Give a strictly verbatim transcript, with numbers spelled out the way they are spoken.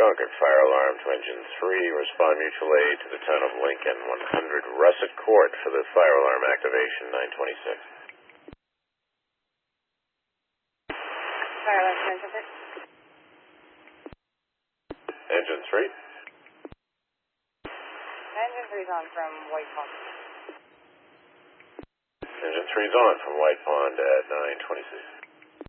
Concord, fire alarm to engine three, respond mutual aid to the town of Lincoln, one hundred Russet Court for the fire alarm activation, nine twenty-six. Fire alarm to engine three. Engine three. Engine three's on from White Pond. Engine three's on from White Pond at nine twenty-six.